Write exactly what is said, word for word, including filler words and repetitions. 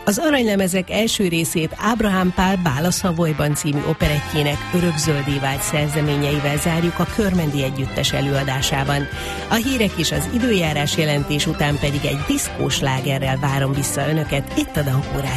Az Aranylemezek első részét Ábrahám Pál Bál a Szavolyban című operettjének örökzöldé vált szerzeményeivel zárjuk a Körmendi Együttes előadásában. A hírek és az időjárás jelentés után pedig egy diszkós slágerrel várom vissza önöket itt a Dankó